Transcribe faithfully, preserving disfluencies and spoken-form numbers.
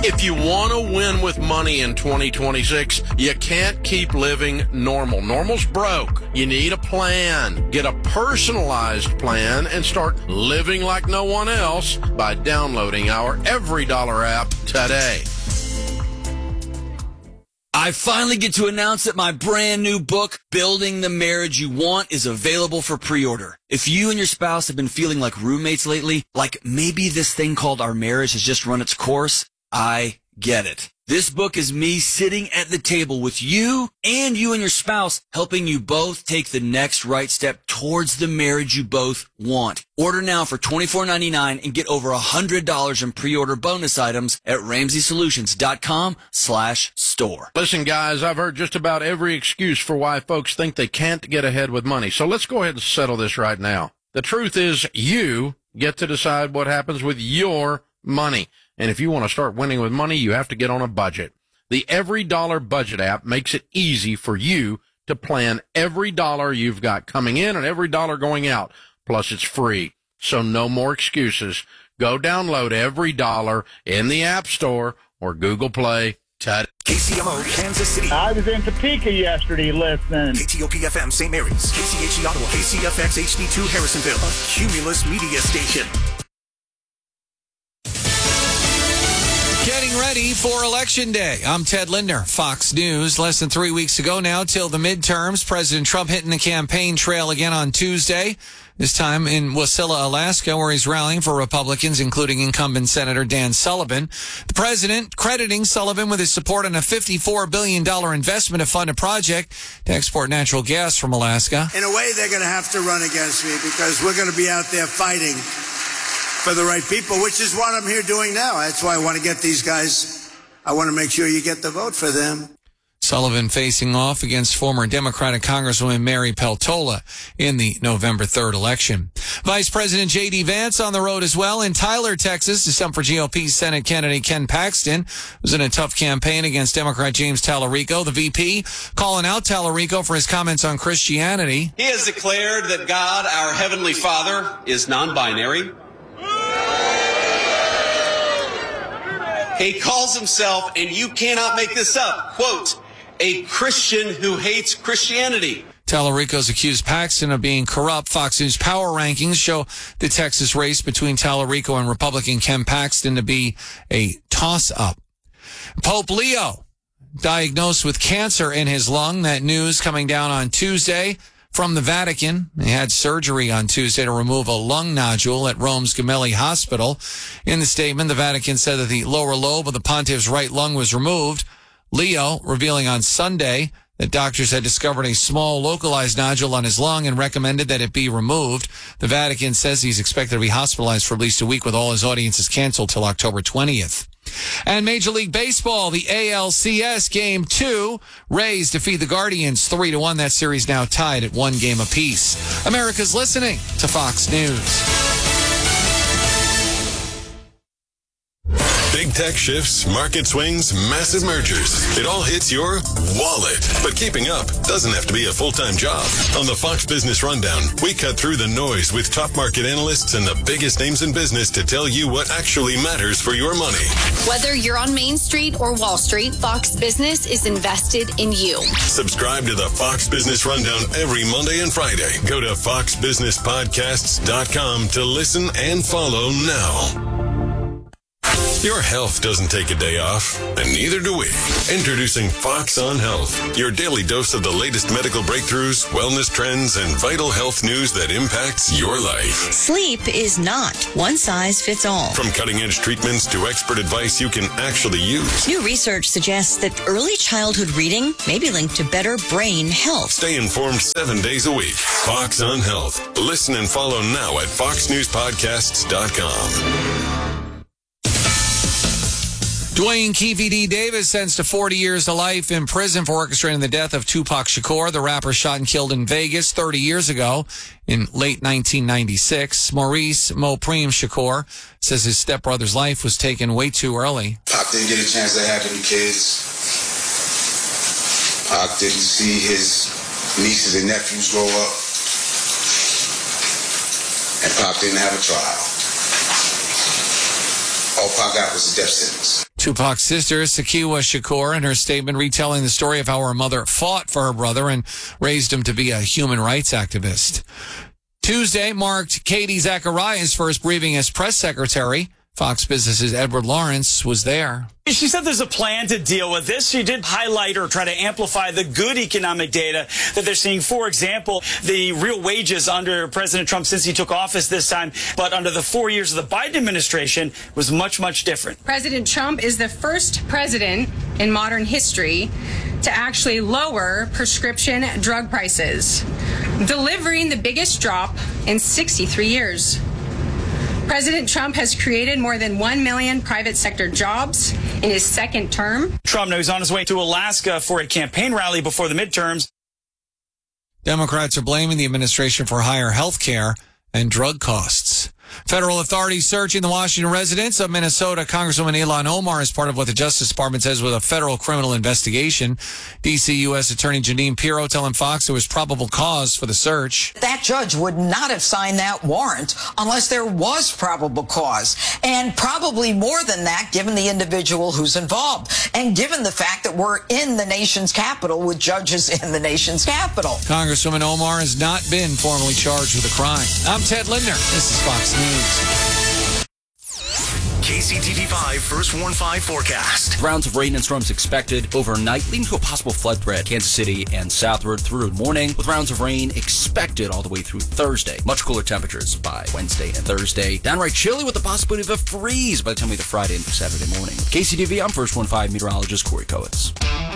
If you want to win with money in twenty twenty-six, you can't keep living normal. Normal's broke. You need a plan. Get a personalized plan and start living like no one else by downloading our Every Dollar app today. I finally get to announce that my brand new book, Building the Marriage You Want, is available for pre-order. If you and your spouse have been feeling like roommates lately, like maybe this thing called our marriage has just run its course, I get it. This book is me sitting at the table with you and you and your spouse, helping you both take the next right step towards the marriage you both want. Order now for twenty-four ninety-nine and get over one hundred dollars in pre-order bonus items at ramsey solutions dot com slash store. Listen, guys, I've heard just about every excuse for why folks think they can't get ahead with money. So let's go ahead and settle this right now. The truth is you get to decide what happens with your money. And if you want to start winning with money, you have to get on a budget. The Every Dollar Budget app makes it easy for you to plan every dollar you've got coming in and every dollar going out. Plus, it's free. So no more excuses. Go download Every Dollar in the App Store or Google Play today. K C M O, Kansas City. I was in Topeka yesterday listening. K T O P F M, Saint Mary's. K C H E Ottawa. K C F X H D two, Harrisonville. A Cumulus media station. Getting ready for Election Day. I'm Ted Linder, Fox News. Less than three weeks ago now till the midterms. President Trump hitting the campaign trail again on Tuesday, this time in Wasilla, Alaska, where he's rallying for Republicans, including incumbent Senator Dan Sullivan. The president crediting Sullivan with his support on a fifty-four billion dollars investment to fund a project to export natural gas from Alaska. In a way, they're going to have to run against me because we're going to be out there fighting for the right people, which is what I'm here doing now. That's why I want to get these guys. I want to make sure you get the vote for them. Sullivan facing off against former Democratic Congresswoman Mary Peltola in the November third election. Vice President J D. Vance on the road as well in Tyler, Texas, to stump for G O P Senate candidate Ken Paxton, who's in a tough campaign against Democrat James Tallarico. The V P calling out Tallarico for his comments on Christianity. He has declared that God, our Heavenly Father, is non-binary. He calls himself, and you cannot make this up, quote, a Christian who hates Christianity. Tallarico's accused Paxton of being corrupt. Fox News power rankings show the Texas race between Tallarico and Republican Ken Paxton to be a toss-up. Pope Leo diagnosed with cancer in his lung. That news coming down on Tuesday from the Vatican. He had surgery on Tuesday to remove a lung nodule at Rome's Gemelli Hospital. In the statement, the Vatican said that the lower lobe of the pontiff's right lung was removed. Leo revealing on Sunday that doctors had discovered a small localized nodule on his lung and recommended that it be removed. The Vatican says he's expected to be hospitalized for at least a week with all his audiences canceled till October twentieth. And Major League Baseball, the A L C S Game two. Rays defeat the Guardians three to one. That series now tied at one game apiece. America's listening to Fox News. Big tech shifts, market swings, massive mergers. It all hits your wallet. But keeping up doesn't have to be a full-time job. On the Fox Business Rundown, we cut through the noise with top market analysts and the biggest names in business to tell you what actually matters for your money. Whether you're on Main Street or Wall Street, Fox Business is invested in you. Subscribe to the Fox Business Rundown every Monday and Friday. Go to fox business podcasts dot com to listen and follow now. Your health doesn't take a day off, and neither do we. Introducing Fox on Health, your daily dose of the latest medical breakthroughs, wellness trends, and vital health news that impacts your life. Sleep is not one size fits all. From cutting-edge treatments to expert advice you can actually use. New research suggests that early childhood reading may be linked to better brain health. Stay informed seven days a week. Fox on Health. Listen and follow now at fox news podcasts dot com. Dwayne Keefe D. Davis sentenced to forty years to life in prison for orchestrating the death of Tupac Shakur. The rapper shot and killed in Vegas thirty years ago in late nineteen ninety-six. Maurice Mopreme Shakur says his stepbrother's life was taken way too early. Pac didn't get a chance to have any kids. Pac didn't see his nieces and nephews grow up. And Pac didn't have a trial. All Pac got was a death sentence. Tupac's sister, Sakiwa Shakur, in her statement retelling the story of how her mother fought for her brother and raised him to be a human rights activist. Tuesday marked Katie Zacharias' first briefing as press secretary. Fox Business's Edward Lawrence was there. She said there's a plan to deal with this. She did highlight or try to amplify the good economic data that they're seeing. For example, the real wages under President Trump since he took office this time, but under the four years of the Biden administration was much, much different. President Trump is the first president in modern history to actually lower prescription drug prices, delivering the biggest drop in sixty-three years. President Trump has created more than one million private sector jobs in his second term. Trump knows he's on his way to Alaska for a campaign rally before the midterms. Democrats are blaming the administration for higher health care and drug costs. Federal authorities searching the Washington residence of Minnesota Congresswoman Ilhan Omar as part of what the Justice Department says was a federal criminal investigation. D C U S Attorney Janine Pirro telling Fox there was probable cause for the search. That judge would not have signed that warrant unless there was probable cause. And probably more than that, given the individual who's involved. And given the fact that we're in the nation's capital with judges in the nation's capital. Congresswoman Omar has not been formally charged with a crime. I'm Ted Lindner. This is Fox News. K C T V five First Warn five forecast. Rounds of rain and storms expected overnight, leading to a possible flood threat. Kansas City and southward through morning, with rounds of rain expected all the way through Thursday. Much cooler temperatures by Wednesday and Thursday. Downright chilly with the possibility of a freeze by the time we get to Friday and Saturday morning. K C T V, I'm First Warn five meteorologist Corey Coates.